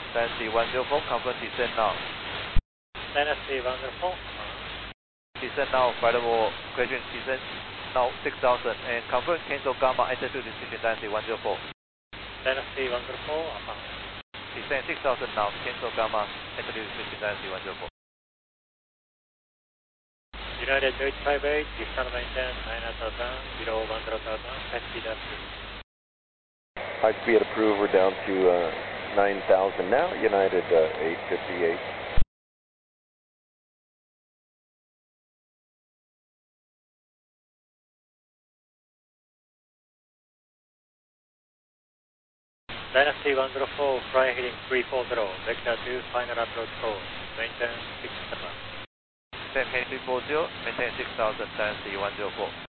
Dynasty 104, confirm descent now. Dynasty 104. Descent now, flight level equation descent now 6,000 and confirm cancel gamma altitude decision Dynasty 104. Dynasty 104. Descent 6,000 now, cancel gamma altitude decision Dynasty 104. United 858, descend maintain 9,000, below 10,000, high speed up to. High speed approved, we're down to 9,000 now, United 858. Dynasty 104, fly heading 340, vector 2, final approach call, maintain 6,000. Descent heading 340, maintain 6,000, Dynasty 104.